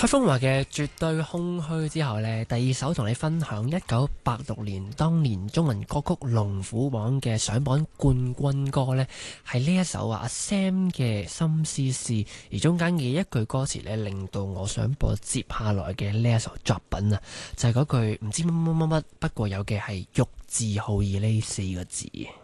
蔡楓華嘅絕對空虛之後呢，第二首同你分享1986年當年中文歌曲龍虎榜嘅上榜冠軍歌呢，係呢一首阿 Sam 嘅心思思，而中間嘅一句歌詞呢，令到我想播接下來嘅呢一首作品啊，就係嗰句唔知乜乜乜乜，不過有嘅係玉字號義呢4個字。